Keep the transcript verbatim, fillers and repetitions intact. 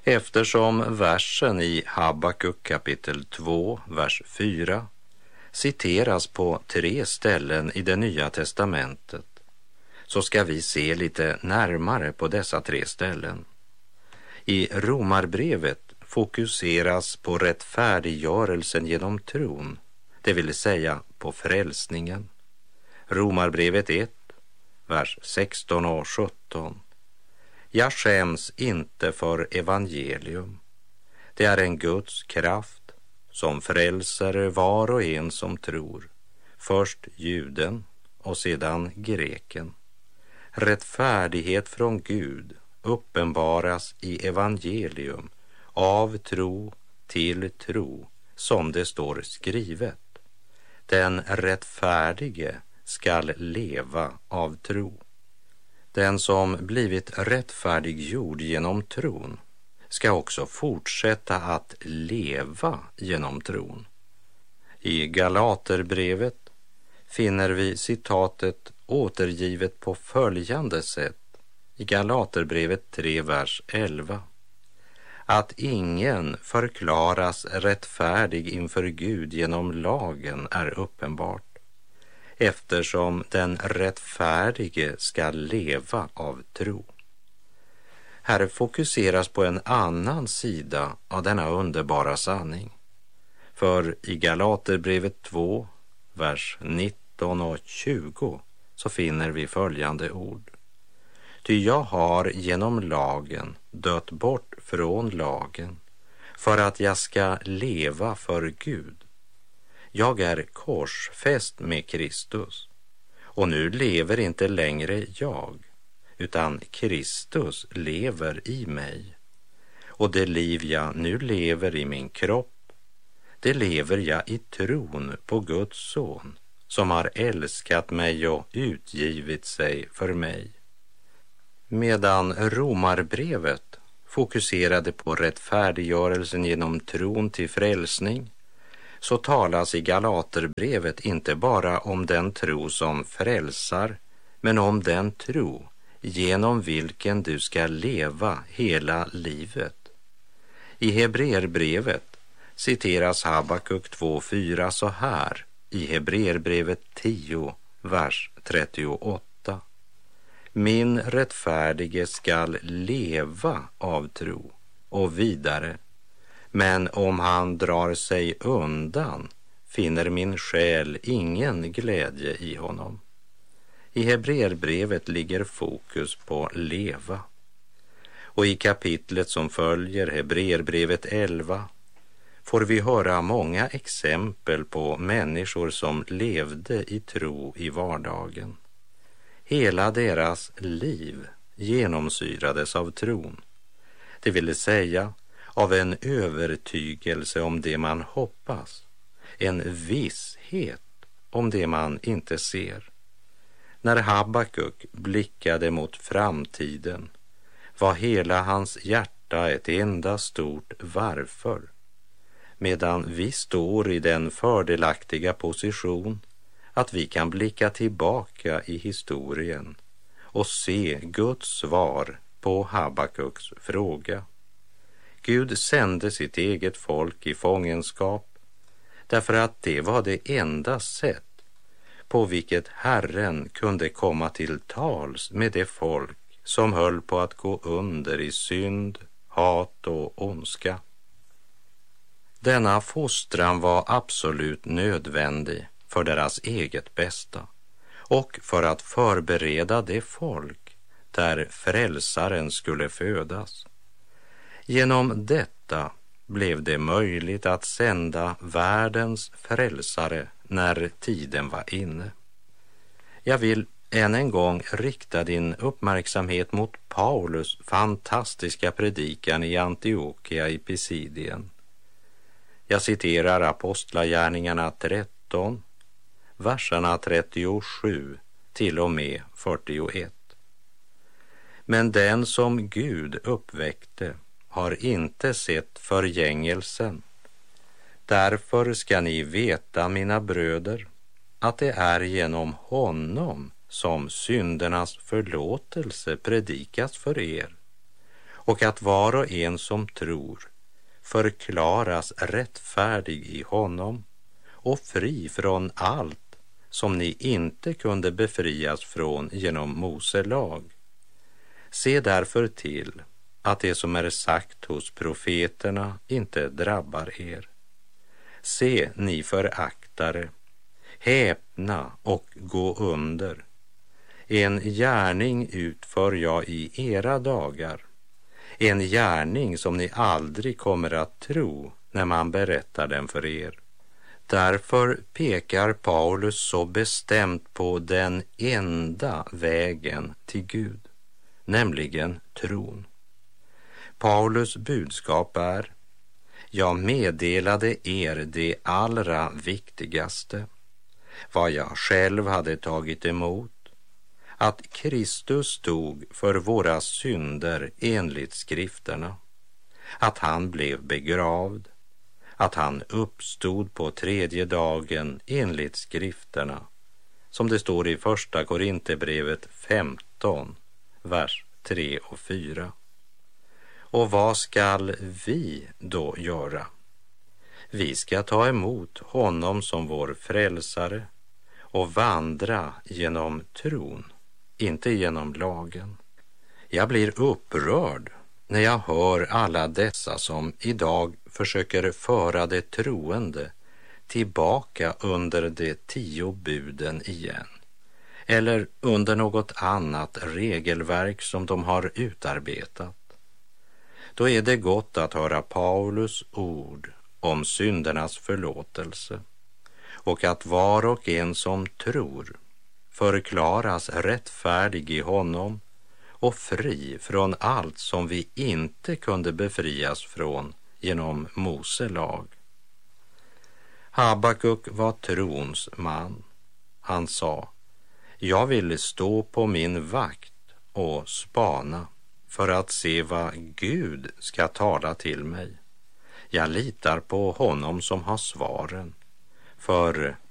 eftersom versen i Habakuk kapitel två, vers fyra citeras på tre ställen i det nya testamentet, så ska vi se lite närmare på dessa tre ställen. I Romarbrevet fokuseras på rättfärdiggörelsen genom tron, det vill säga på frälsningen. Romarbrevet ett, vers sexton och sjutton. Jag skäms inte för evangelium. Det är en Guds kraft som frälser var och en som tror, först juden och sedan greken. Rättfärdighet från Gud uppenbaras i evangelium, av tro till tro, som det står skrivet. Den rättfärdige skall leva av tro. Den som blivit rättfärdiggjord genom tron ska också fortsätta att leva genom tron. I Galaterbrevet finner vi citatet återgivet på följande sätt i Galaterbrevet tre, vers elva. Att ingen förklaras rättfärdig inför Gud genom lagen är uppenbart, eftersom den rättfärdige ska leva av tro. Här fokuseras på en annan sida av denna underbara sanning. För i Galaterbrevet två, vers nitton och tjugo så finner vi följande ord. Ty jag har genom lagen dött bort från lagen för att jag ska leva för Gud. Jag är korsfäst med Kristus, och nu lever inte längre jag, utan Kristus lever i mig. Och det liv jag nu lever i min kropp, det lever jag i tron på Guds son, som har älskat mig och utgivit sig för mig. Medan Romarbrevet fokuserade på rättfärdiggörelsen genom tron till frälsning, så talas i Galaterbrevet inte bara om den tro som frälsar, men om den tro genom vilken du ska leva hela livet. I Hebreerbrevet citeras Habakuk två fyra så här i Hebreerbrevet tio, vers trettioåtta. Min rättfärdige skall leva av tro, och vidare. Men om han drar sig undan finner min själ ingen glädje i honom. I Hebreerbrevet ligger fokus på leva. Och i kapitlet som följer, Hebreerbrevet elva, får vi höra många exempel på människor som levde i tro i vardagen. Hela deras liv genomsyrades av tron, det vill säga av en övertygelse om det man hoppas, en visshet om det man inte ser. När Habakuk blickade mot framtiden var hela hans hjärta ett enda stort varför, medan vi står i den fördelaktiga position att vi kan blicka tillbaka i historien och se Guds svar på Habakuks fråga. Gud sände sitt eget folk i fångenskap därför att det var det enda sätt på vilket Herren kunde komma till tals med det folk som höll på att gå under i synd, hat och ondska. Denna fostran var absolut nödvändig för deras eget bästa och för att förbereda det folk där frälsaren skulle födas. Genom detta blev det möjligt att sända världens frälsare när tiden var inne. Jag vill än en gång rikta din uppmärksamhet mot Paulus fantastiska predikan i Antiochia i Pisidien. Jag citerar Apostlagärningarna tretton, verserna trettiosju till och med fyrtioett. Men den som Gud uppväckte har inte sett förgängelsen. Därför ska ni veta, mina bröder, att det är genom honom som syndernas förlåtelse predikas för er. och att var och en som tror förklaras rättfärdig i honom och fri från allt som ni inte kunde befrias från genom Mose lag. Se därför till att det som är sagt hos profeterna inte drabbar er. Se, ni föraktare, häpna och gå under. En gärning utför jag i era dagar, en gärning som ni aldrig kommer att tro när man berättar den för er. Därför pekar Paulus så bestämt på den enda vägen till Gud, nämligen tron. Paulus budskap är: jag meddelade er det allra viktigaste, vad jag själv hade tagit emot, att Kristus dog för våra synder enligt skrifterna, att han blev begravd, att han uppstod på tredje dagen enligt skrifterna, som det står i första Korinthierbrevet femton, vers tre och fyra. Och vad skall vi då göra? Vi ska ta emot honom som vår frälsare och vandra genom tron, inte genom lagen. Jag blir upprörd när jag hör alla dessa som idag försöker föra det troende tillbaka under de tio buden igen, eller under något annat regelverk som de har utarbetat. Då är det gott att höra Paulus ord om syndernas förlåtelse och att var och en som tror förklaras rättfärdig i honom och fri från allt som vi inte kunde befrias från genom Mose lag. Habakuk var trons man. Han sa: jag vill stå på min vakt och spana för att se vad Gud ska tala till mig. Jag litar på honom som har svaren, för